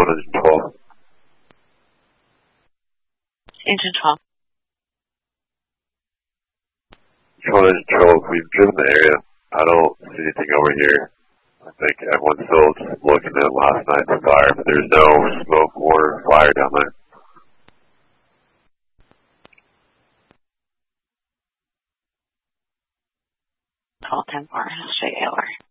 1 Engine 12. Engine 12. Engine 12, we've driven the area. I don't see anything over here. I think everyone's still just looking at last night's fire, but there's no smoke or fire down there. Call 10-4, straight AOR.